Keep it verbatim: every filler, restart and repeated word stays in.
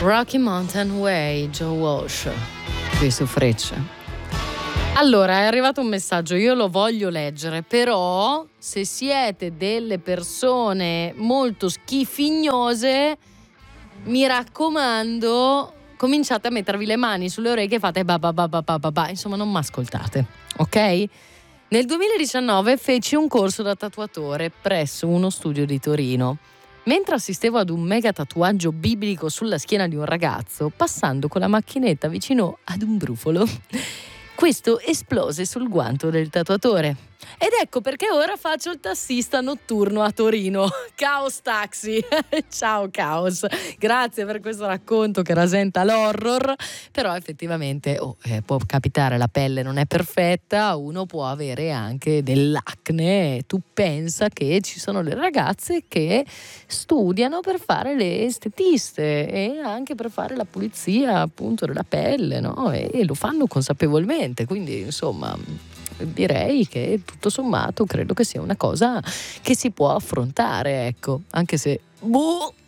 Rocky Mountain Way, Joe Walsh, qui su Frecce. Allora, è arrivato un messaggio, io lo voglio leggere, però se siete delle persone molto schifignose, mi raccomando, cominciate a mettervi le mani sulle orecchie e fate ba ba ba ba ba ba ba, insomma non mi ascoltate, ok? Nel duemiladiciannove feci un corso da tatuatore presso uno studio di Torino. Mentre assistevo ad un mega tatuaggio biblico sulla schiena di un ragazzo, passando con la macchinetta vicino ad un brufolo, questo esplose sul guanto del tatuatore. Ed ecco perché ora faccio il tassista notturno a Torino. Caos Taxi. Ciao Caos. Grazie per questo racconto che rasenta l'horror. Però effettivamente oh, eh, può capitare, la pelle non è perfetta, uno può avere anche dell'acne. Tu pensa che ci sono le ragazze che studiano per fare le estetiste e anche per fare la pulizia appunto della pelle, no? E, e lo fanno consapevolmente, quindi insomma direi che tutto sommato credo che sia una cosa che si può affrontare, ecco, anche se boh,